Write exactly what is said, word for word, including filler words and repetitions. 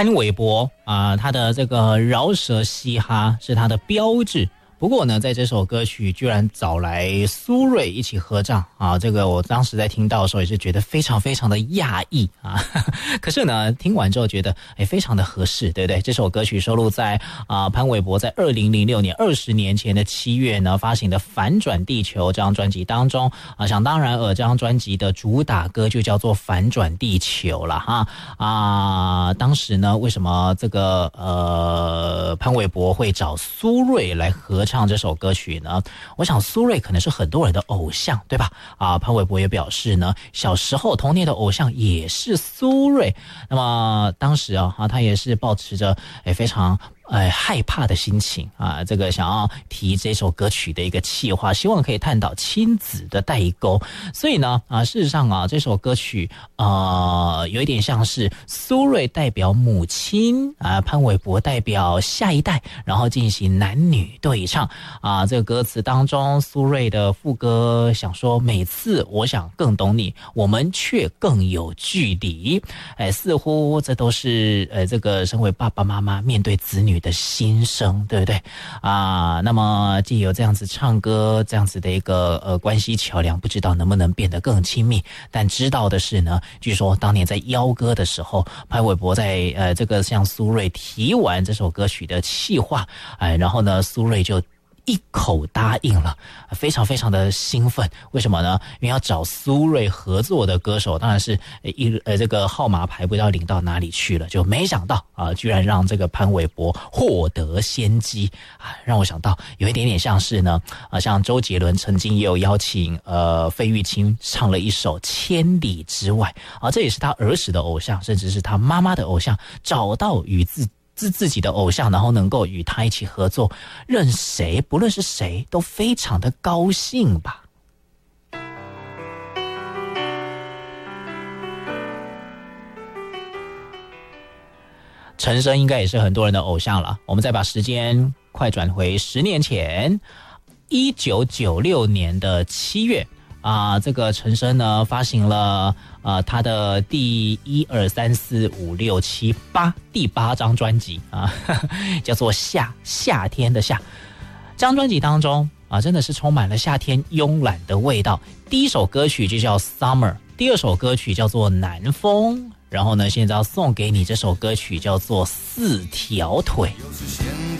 潘玮柏啊、呃，他的这个饶舌嘻哈是他的标志。不过呢，在这首歌曲居然找来苏芮一起合唱啊，这个我当时在听到的时候也是觉得非常非常的讶异啊。可是呢，听完之后觉得哎非常的合适，对不对？这首歌曲收录在啊潘玮柏在二零零六年二十年前的七月呢发行的《反转地球》这张专辑当中啊，想当然尔这张专辑的主打歌就叫做《反转地球》了哈啊。当时呢，为什么这个呃潘玮柏会找苏芮来合唱唱这首歌曲呢？我想苏芮可能是很多人的偶像，对吧？啊，潘玮柏也表示呢，小时候童年的偶像也是苏芮。那么当时啊，啊他也是抱持着诶非常呃害怕的心情啊，这个想要提这首歌曲的一个企划，希望可以探讨亲子的代沟。所以呢，啊，事实上啊，这首歌曲呃有一点像是苏芮代表母亲啊，潘玮柏代表下一代，然后进行男女对唱啊。这个歌词当中，苏芮的副歌想说：每次我想更懂你，我们却更有距离。哎，似乎这都是呃这个身为爸爸妈妈面对子女的心声，对不对啊？那么藉由这样子唱歌，这样子的一个呃关系桥梁，不知道能不能变得更亲密。但知道的是呢，据说当年在邀歌的时候，潘玮柏在呃这个向苏芮提完这首歌曲的企划，哎，然后呢，苏芮就一口答应了，非常非常的兴奋。为什么呢？因为要找苏芮合作的歌手，当然是一呃这个号码牌不知道领到哪里去了，就没想到啊，居然让这个潘玮柏获得先机啊，让我想到有一点点像是呢啊，像周杰伦曾经也有邀请呃费玉清唱了一首《千里之外》啊，这也是他儿时的偶像，甚至是他妈妈的偶像，找到与自自自己的偶像，然后能够与他一起合作，任谁不论是谁都非常的高兴吧。陈升应该也是很多人的偶像了。我们再把时间快转回十年前，一九九六年的七月啊，这个陈升呢发行了呃他的第一二三四五六七八第八张专辑啊，叫做夏夏天的夏。这张专辑当中啊，真的是充满了夏天慵懒的味道。第一首歌曲就叫 Summer， 第二首歌曲叫做南风，然后呢，现在要送给你这首歌曲叫做四条腿。 又是现